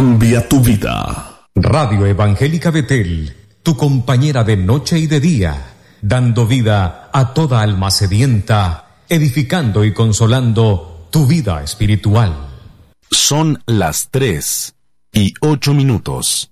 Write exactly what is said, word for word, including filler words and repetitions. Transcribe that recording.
cambia tu vida. Radio Evangélica Betel, tu compañera de noche y de día, dando vida a toda alma sedienta, edificando y consolando tu vida espiritual. Son las tres y ocho minutos.